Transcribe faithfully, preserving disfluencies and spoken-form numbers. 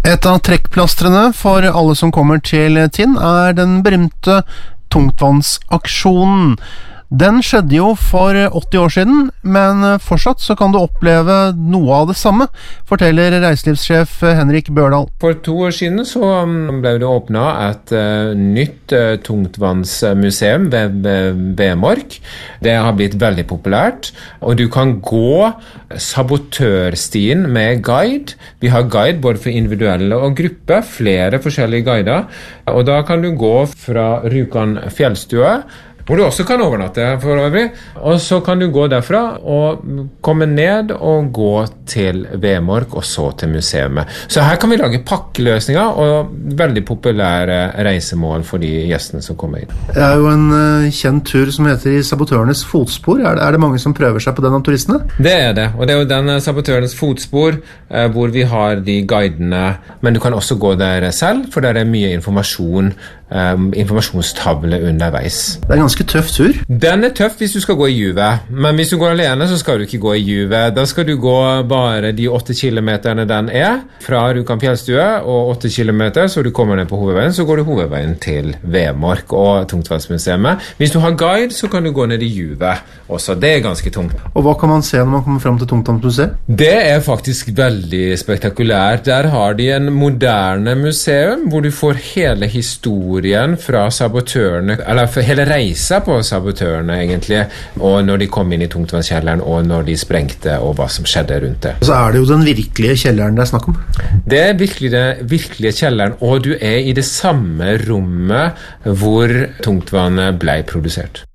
Et av trekkplastrene for alle som kommer til Tinn er den berømte tungtvannsaksjonen. Den skjedde jo for åtti år siden, men fortsatt så kan du oppleve noe av det samme, forteller reiselivssjef Henrik Børdal. For to år siden så ble det åpnet et uh, nytt uh, tungtvannsmuseum ved Vemork. Det har blitt veldig populært, og du kan gå sabotørstien med guide. Vi har guide både for individuelle og gruppe, flere forskjellige guider, og da kan du gå fra Rjukan fjellstue, hvor du også kan overnatte for øvrig, og så kan du gå derfra og komme ned og gå til Vemork og så til museet. Så her kan vi lage pakkeløsninger og veldig populære reisemål for de gjestene som kommer inn. Det er jo en uh, kjent tur som heter I Sabotørenes fotspor. Er det, er det mange som prøver seg på den av turistene? Det er det, og det er jo den Sabotørenes fotspor uh, hvor vi har de guidene, men du kan også gå der selv, for der er mye informasjon, um, informasjonstavle underveis. Det er en ganske tøff tur. Den er tøff hvis du skal gå I juvet, men hvis du går alene så skal du ikke gå I juvet. Da skal du gå bare de åtte kilometerne den er, fra Rjukan fjellstue, og åtte kilometer, så du kommer ned på hovedveien, så går du hovedveien til Vemork og Tungtvannsmuseet. Hvis du har guide, så kan du gå ned I juvet også. Det er ganske tungt. Og hva kan man se når man kommer frem til Tungtvannsmuseet? Det er faktisk veldig spektakulært. Der har de en moderne museum, hvor du får hele historien fra sabotørene, eller hele reisen på sabotørene egentlig, og når de kom inn I tungtvannskjelleren, og når de sprengte, og hva som skjedde rundt det. Så er det jo den virkelige kjelleren det er snakk om. Det er virkelig den virkelige kjelleren, og du er I det samme rommet hvor tungtvannet ble produsert.